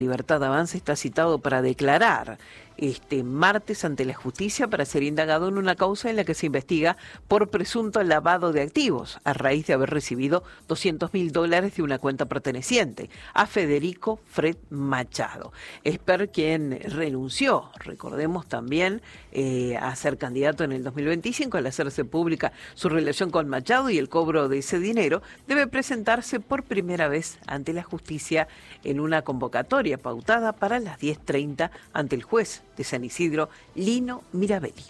Libertad Avanza está citado para declarar este martes ante la justicia para ser indagado en una causa en la que se investiga por presunto lavado de activos a raíz de haber recibido $200.000 de una cuenta perteneciente a Federico Fred Machado. Esper, quien renunció, recordemos también, a ser candidato en el 2025 al hacerse pública su relación con Machado y el cobro de ese dinero, debe presentarse por primera vez ante la justicia en una convocatoria pautada para las 10:30 ante el juez de San Isidro, Lino Mirabelli.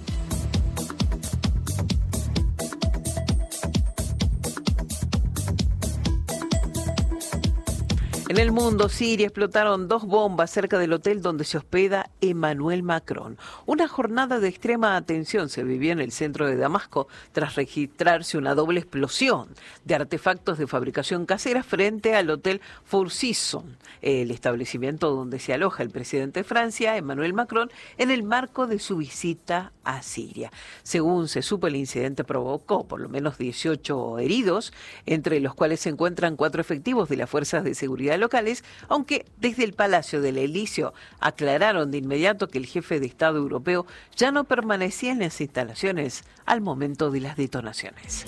En el mundo, Siria, explotaron 2 bombas cerca del hotel donde se hospeda Emmanuel Macron. Una jornada de extrema atención se vivió en el centro de Damasco tras registrarse una doble explosión de artefactos de fabricación casera frente al hotel Four Seasons, el establecimiento donde se aloja el presidente de Francia, Emmanuel Macron, en el marco de su visita a Siria. Según se supo, el incidente provocó por lo menos 18 heridos, entre los cuales se encuentran 4 efectivos de las fuerzas de seguridad locales, aunque desde el Palacio del Elíseo aclararon de inmediato que el jefe de Estado europeo ya no permanecía en las instalaciones al momento de las detonaciones.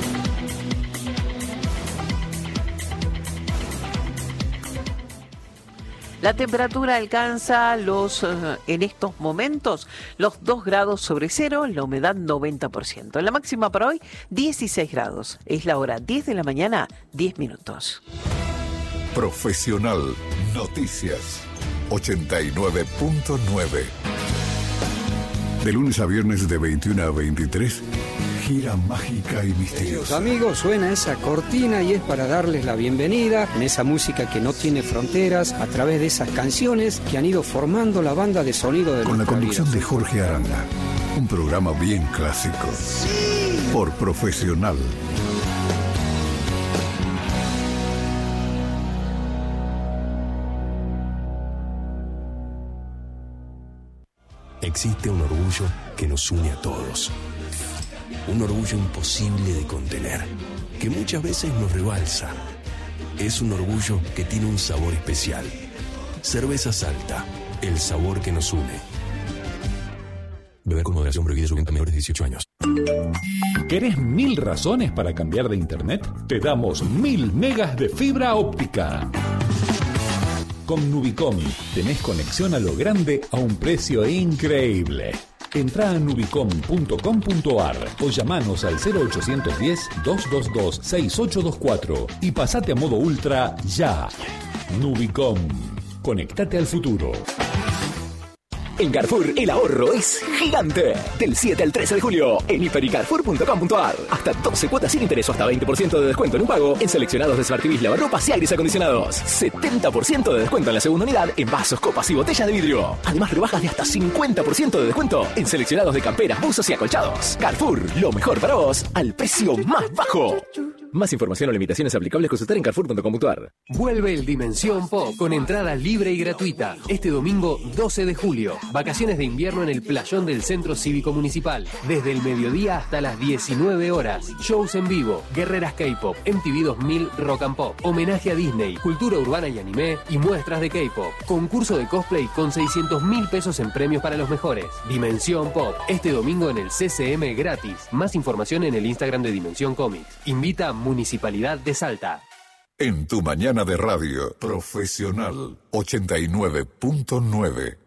La temperatura alcanza en estos momentos los 2 grados sobre cero, la humedad 90%. La máxima para hoy, 16 grados. Es la hora 10 de la mañana, 10 minutos. Profesional Noticias 89.9. De lunes a viernes de 21 a 23, gira mágica y misteriosa. Amigos, suena esa cortina y es para darles la bienvenida en esa música que no tiene fronteras, a través de esas canciones que han ido formando la banda de sonido de con la conducción vida. De Jorge Aranda, un programa bien clásico. Por Profesional. Existe un orgullo que nos une a todos. Un orgullo imposible de contener, que muchas veces nos rebalsa. Es un orgullo que tiene un sabor especial. Cerveza Salta, el sabor que nos une. Beber con moderación, prohibido su venta a menores de 18 años. ¿Querés 1000 razones para cambiar de internet? Te damos 1000 megas de fibra óptica. Con Nubicom tenés conexión a lo grande a un precio increíble. Entrá a nubicom.com.ar o llamanos al 0810-222-6824 y pasate a modo ultra ya. Nubicom. Conectate al futuro. En Carrefour, el ahorro es gigante. Del 7 al 13 de julio, en hipercarrefour.com.ar. Hasta 12 cuotas sin interés o hasta 20% de descuento en un pago en seleccionados de Smart TVs, lavarropas y aires acondicionados. 70% de descuento en la segunda unidad en vasos, copas y botellas de vidrio. Además, rebajas de hasta 50% de descuento en seleccionados de camperas, buzos y acolchados. Carrefour, lo mejor para vos, al precio más bajo. Más información o limitaciones aplicables consultar en carrefour.com.ar. Vuelve el Dimensión Pop con entrada libre y gratuita. Este domingo 12 de julio. Vacaciones de invierno en el playón del Centro Cívico Municipal. Desde el mediodía hasta las 19 horas. Shows en vivo, guerreras K-pop, MTV 2000 Rock and Pop, homenaje a Disney, cultura urbana y anime y muestras de K-pop. Concurso de cosplay con 600.000 pesos en premios para los mejores. Dimensión Pop. Este domingo en el CCM gratis. Más información en el Instagram de Dimensión Comics. Invita a Municipalidad de Salta. En tu mañana de radio, Profesional 89.9.